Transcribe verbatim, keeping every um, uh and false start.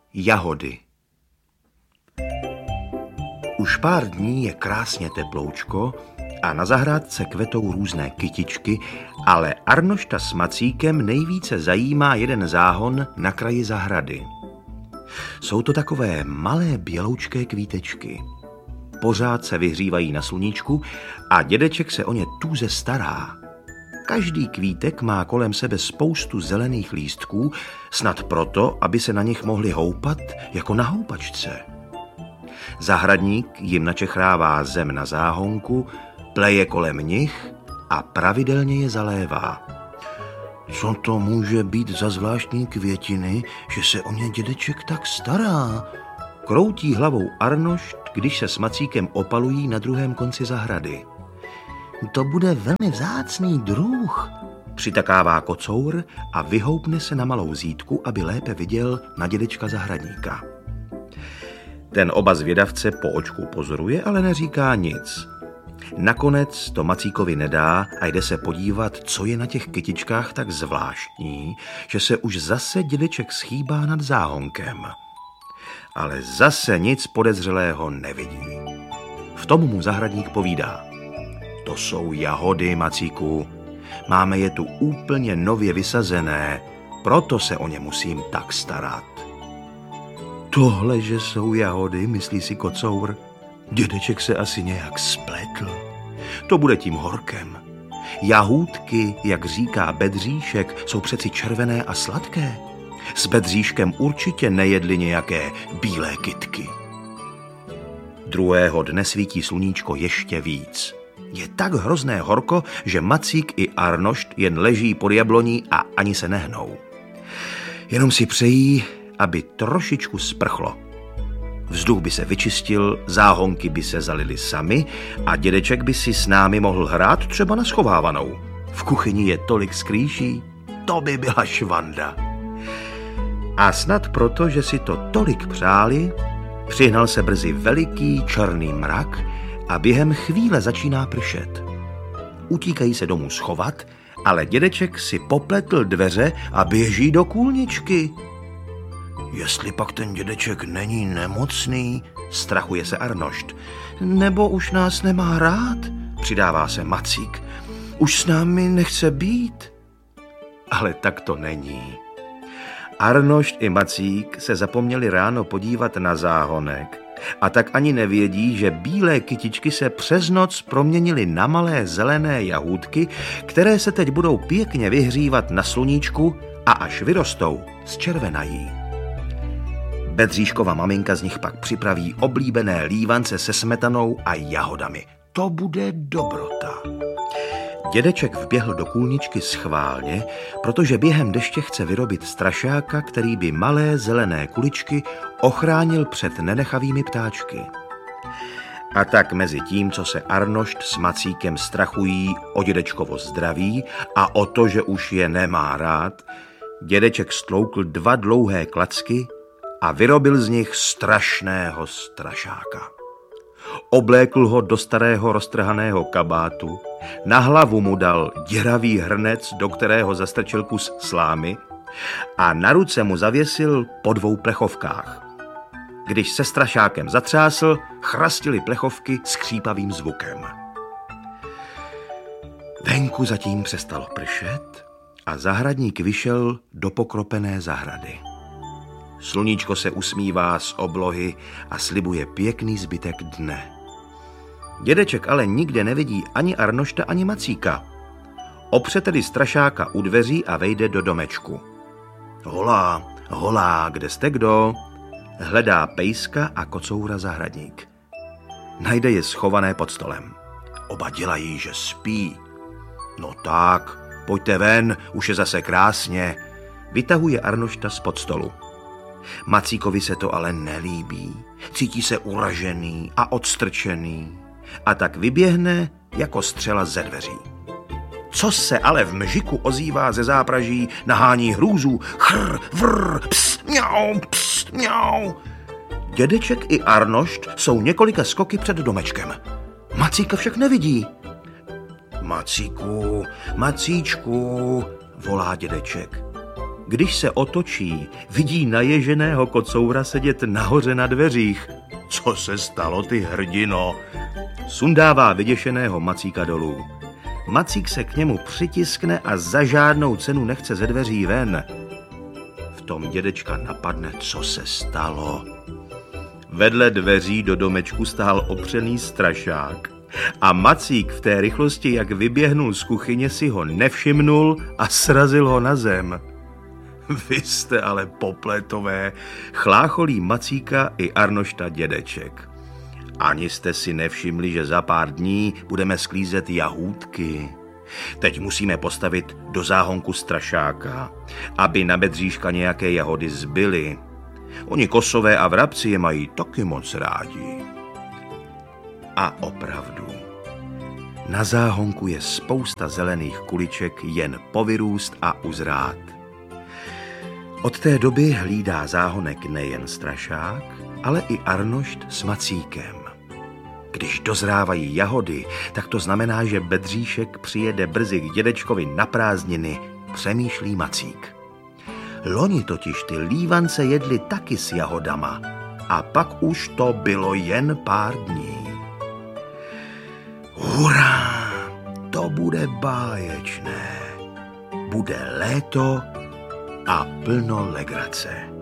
Jahody. Už pár dní je krásně teploučko a na zahrádce kvetou různé kytičky, ale Arnošta s Macíkem nejvíce zajímá jeden záhon na kraji zahrady. Jsou to takové malé běloučké kvítečky. Pořád se vyhřívají na sluníčku a dědeček se o ně tuze stará. Každý kvítek má kolem sebe spoustu zelených lístků, snad proto, aby se na nich mohli houpat jako na houpačce. Zahradník jim načechrává zem na záhonku, pleje kolem nich a pravidelně je zalévá. Co to může být za zvláštní květiny, že se o ně dědeček tak stará? Kroutí hlavou Arnošt, když se s Macíkem opalují na druhém konci zahrady. To bude velmi vzácný druh, přitakává kocour a vyhoupne se na malou zítku, aby lépe viděl na dědečka zahradníka. Ten oba zvědavce po očku pozoruje, ale neříká nic. Nakonec to Macíkovi nedá a jde se podívat, co je na těch kytičkách tak zvláštní, že se už zase dědeček schýbá nad záhonkem. Ale zase nic podezřelého nevidí. V tom mu zahradník povídá. To jsou jahody, Macíku. Máme je tu úplně nově vysazené, proto se o ně musím tak starat. Tohle, že jsou jahody, myslí si kocour. Dědeček se asi nějak spletl. To bude tím horkem. Jahůdky, jak říká Bedříšek, jsou přeci červené a sladké. S Bedříškem určitě nejedli nějaké bílé kytky. Druhého dne svítí sluníčko ještě víc. Je tak hrozné horko, že Macík i Arnošt jen leží pod jabloní a ani se nehnou. Jenom si přejí, aby trošičku sprchlo. Vzduch by se vyčistil, záhonky by se zalily samy a dědeček by si s námi mohl hrát třeba na schovávanou. V kuchyni je tolik skrýší, to by byla švanda. A snad proto, že si to tolik přáli, přihnal se brzy veliký černý mrak a během chvíle začíná pršet. Utíkají se domů schovat, ale dědeček si popletl dveře a běží do kůlničky. Jestli pak ten dědeček není nemocný, strachuje se Arnošt. Nebo už nás nemá rád, přidává se Macík. Už s námi nechce být. Ale tak to není. Arnošt i Macík se zapomněli ráno podívat na záhonek a tak ani nevědí, že bílé kytičky se přes noc proměnily na malé zelené jahůdky, které se teď budou pěkně vyhřívat na sluníčku a až vyrostou, zčervenají. Bedříškova maminka z nich pak připraví oblíbené lívance se smetanou a jahodami. To bude dobrota. Dědeček vběhl do kůlničky schválně, protože během deště chce vyrobit strašáka, který by malé zelené kuličky ochránil před nenechavými ptáčky. A tak mezi tím, co se Arnošt s Macíkem strachují o dědečkovo zdraví a o to, že už je nemá rád, dědeček stloukl dva dlouhé klacky a vyrobil z nich strašného strašáka. Oblékl ho do starého roztrhaného kabátu, na hlavu mu dal děravý hrnec, do kterého zastrčil kus slámy a na ruce mu zavěsil po dvou plechovkách. Když se strašákem zatřásl, chrastily plechovky s chřípavým zvukem. Venku zatím přestalo pršet a zahradník vyšel do pokropené zahrady. Sluníčko se usmívá z oblohy a slibuje pěkný zbytek dne. Dědeček ale nikde nevidí ani Arnošta, ani Macíka. Opře tedy strašáka u dveří a vejde do domečku. Holá, holá, kde jste kdo? Hledá pejska a kocoura zahradník. Najde je schované pod stolem. Oba dělají, že spí. No tak, pojďte ven, už je zase krásně. Vytahuje Arnošta spod stolu. Macíkovi se to ale nelíbí, cítí se uražený a odstrčený a tak vyběhne jako střela ze dveří. Co se ale v mžiku ozývá ze zápraží, nahání hrůzu, chr, vrr, ps, mňau, ps, mňau. Dědeček i Arnošt jsou několika skoky před domečkem. Macíka však nevidí. Macíku, Macíčku, volá dědeček. Když se otočí, vidí naježeného kocoura sedět nahoře na dveřích. Co se stalo, ty hrdino? Sundává vyděšeného Macíka dolů. Macík se k němu přitiskne a za žádnou cenu nechce ze dveří ven. V tom dědečka napadne, co se stalo. Vedle dveří do domečku stál opřený strašák a Macík v té rychlosti, jak vyběhnul z kuchyně, si ho nevšimnul a srazil ho na zem. Vy jste ale popletové, chlácholí Macíka i Arnošta dědeček. Ani jste si nevšimli, že za pár dní budeme sklízet jahůdky. Teď musíme postavit do záhonku strašáka, aby na Bedříška nějaké jahody zbyly. Oni kosové a vrabci je mají taky moc rádi. A opravdu, na záhonku je spousta zelených kuliček jen povyrůst a uzrát. Od té doby hlídá záhonek nejen strašák, ale i Arnošt s Macíkem. Když dozrávají jahody, tak to znamená, že Bedříšek přijede brzy k dědečkovi na prázdniny, přemýšlí Macík. Loni totiž ty lívance jedli taky s jahodama a pak už to bylo jen pár dní. Hurá, to bude báječné. Bude léto a plno legrace.